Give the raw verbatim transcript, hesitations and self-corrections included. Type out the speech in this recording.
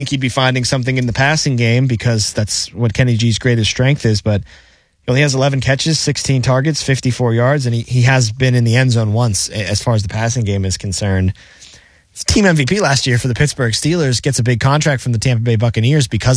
think he'd be finding something in the passing game because that's what Kenny G's greatest strength is. But he only has eleven catches, sixteen targets, fifty-four yards, and he, he has been in the end zone once as far as the passing game is concerned. He's team M V P last year for the Pittsburgh Steelers, gets a big contract from the Tampa Bay Buccaneers because